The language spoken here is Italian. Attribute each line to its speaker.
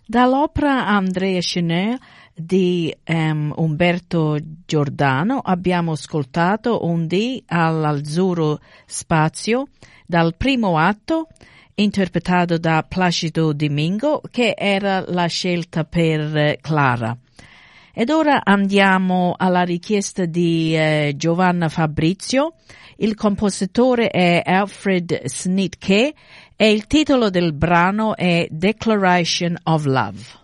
Speaker 1: Dall'opera Andrea Chenier di Umberto Giordano abbiamo ascoltato Un dì all'azzurro spazio dal primo atto, interpretato da Placido Domingo, che era la scelta per Clara. Ed ora andiamo alla richiesta di Giovanna Fabrizio. Il compositore è Alfred Snitke e il titolo del brano è Declaration of Love.